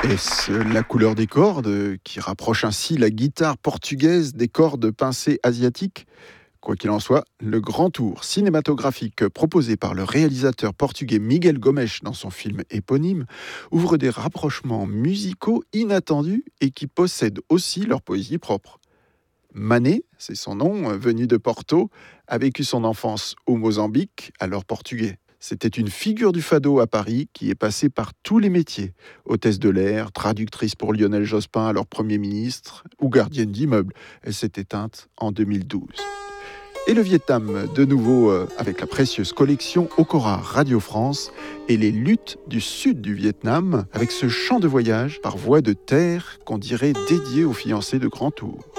Est-ce la couleur des cordes qui rapproche ainsi la guitare portugaise des cordes pincées asiatiques? Quoi qu'il en soit, le grand tour cinématographique proposé par le réalisateur portugais Miguel Gomes dans son film éponyme ouvre des rapprochements musicaux inattendus et qui possèdent aussi leur poésie propre. Mané, c'est son nom, venu de Porto, a vécu son enfance au Mozambique, alors portugais. C'était une figure du fado à Paris qui est passée par tous les métiers. Hôtesse de l'air, traductrice pour Lionel Jospin, alors Premier ministre, ou gardienne d'immeuble. Elle s'est éteinte en 2012. Et le Vietnam, de nouveau avec la précieuse collection Okora Radio France et les luttes du sud du Vietnam avec ce chant de voyage par voie de terre qu'on dirait dédié aux fiancés de Grand Tour.